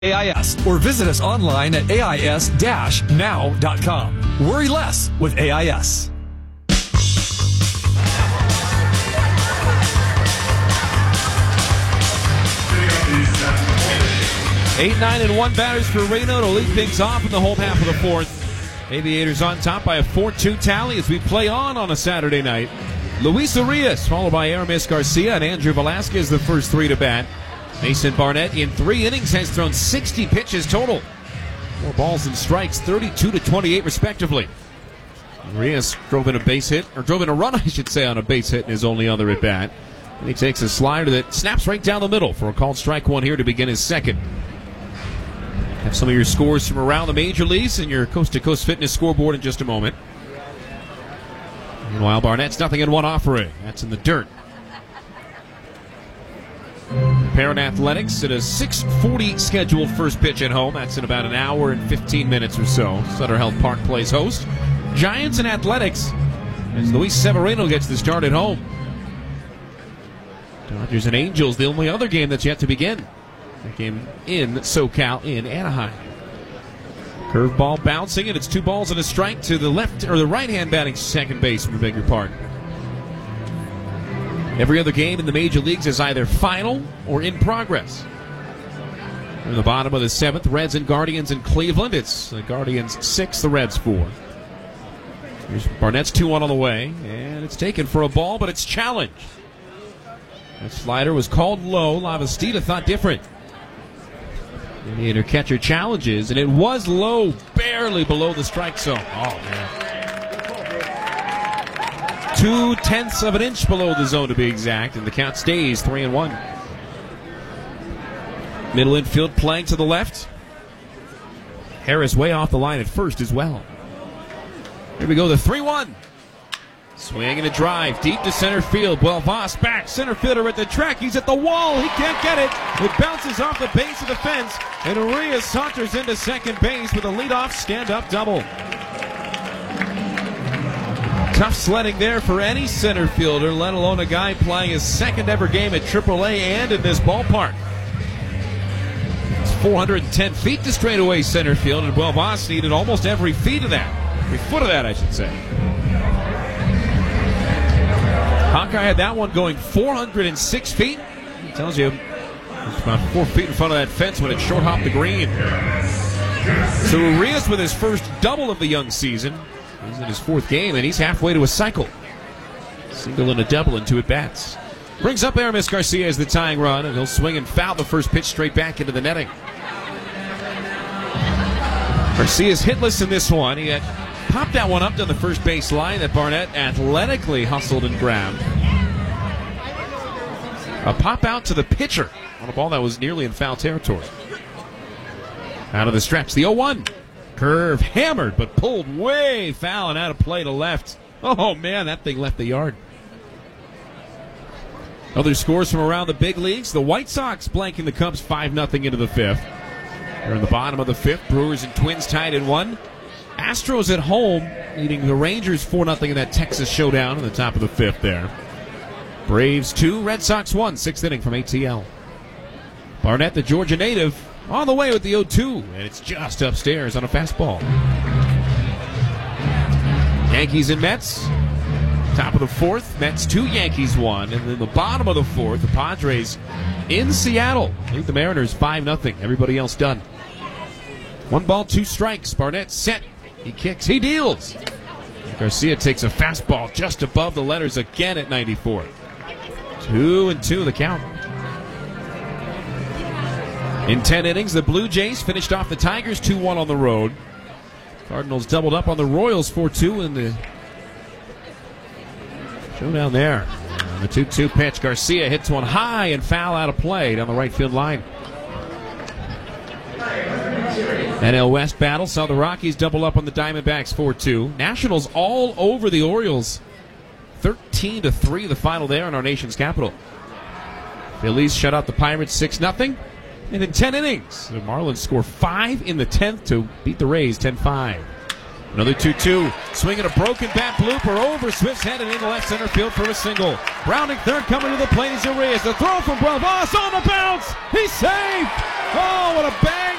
AIS or visit us online at AIS-now.com. Worry less with AIS. 8-9-1 batters for Reno to lead things off in the home half of the fourth. Aviators on top by a 4-2 tally as we play on a Saturday night. Luis Urias followed by Aramis Garcia and Andrew Velasquez the first three to bat. Mason Barnett in 3 innings has thrown 60 pitches total. 4 balls and strikes, 32-28 respectively. Urias drove in a run, I should say, on a base hit in his only other at bat. And he takes a slider that snaps right down the middle for a called strike one here to begin his second. Have some of your scores from around the major leagues and your coast-to-coast fitness scoreboard in just a moment. Meanwhile, Barnett's 0-1 offering. That's in the dirt. Parent Athletics at a 6:40 scheduled first pitch at home. That's in about an hour and 15 minutes or so. Sutter Health Park plays host. Giants and Athletics as Luis Severino gets the start at home. Dodgers and Angels, the only other game that's yet to begin. That game in SoCal in Anaheim. Curveball bouncing, and it's 2 balls and a strike to the left or the right-hand batting second base, I beg your pardon. Every other game in the major leagues is either final or in progress. In the bottom of the 7th, Reds and Guardians in Cleveland. It's the Guardians 6, the Reds 4. Here's Barnett's 2-1 on the way, and it's taken for a ball, but it's challenged. That slider was called low. Lavastida thought different. Aviator catcher challenges, and it was low, barely below the strike zone. Oh, man. 0.2 of an inch below the zone to be exact, and the count stays 3-1. Middle infield playing to the left. Harris way off the line at first as well. Here we go, the 3-1. Swing and a drive deep to center field. Well, Voss back. Center fielder at the track. He's at the wall. He can't get it. It bounces off the base of the fence. And Urias saunters into second base with a leadoff stand-up double. Tough sledding there for any center fielder, let alone a guy playing his second ever game at AAA and in this ballpark. It's 410 feet to straightaway center field, and Well, Voss needed almost every foot of that, I should say. Hawkeye had that one going 406 feet. It tells you it's about 4 feet in front of that fence when it short hopped the green. So Urias with his first double of the young season. He's in his 4th game, and he's halfway to a cycle. Single and a double in 2 at-bats. Brings up Aramis Garcia as the tying run, and he'll swing and foul the first pitch straight back into the netting. Garcia's hitless in this one. He had popped that one up to the first base line that Barnett athletically hustled and grabbed. A pop out to the pitcher on a ball that was nearly in foul territory. Out of the stretch, the 0-1. Curve hammered, but pulled way foul and out of play to left. Oh, man, that thing left the yard. Other scores from around the big leagues. The White Sox blanking the Cubs 5-0 into the 5th. They're in the bottom of the 5th. Brewers and Twins tied at 1. Astros at home leading the Rangers 4-0 in that Texas showdown in the top of the 5th there. Braves 2, Red Sox 1, 6th inning from ATL. Barnett, the Georgia native, on the way with the 0-2, and it's just upstairs on a fastball. Yankees and Mets, top of the 4th, Mets 2, Yankees 1, and then the bottom of the 4th, the Padres in Seattle lead the Mariners 5-0. Everybody else done. 1 ball, 2 strikes. Barnett set. He kicks. He deals. Garcia takes a fastball just above the letters again at 94. 2-2 the count. In 10 innings, the Blue Jays finished off the Tigers 2-1 on the road. Cardinals doubled up on the Royals 4-2 in the showdown there. On the 2-2 pitch, Garcia hits one high and foul out of play down the right field line. NL West battle saw the Rockies double up on the Diamondbacks 4-2. Nationals all over the Orioles 13-3 the final there in our nation's capital. Phillies shut out the Pirates 6-0. And in 10 innings, the Marlins score 5 in the 10th to beat the Rays 10-5. Another 2-2. Swinging a broken bat blooper over Swift's head and into left center field for a single. Rounding third, coming to the plate is Urias. The throw from Voss on the bounce. He's safe. Oh, what a bang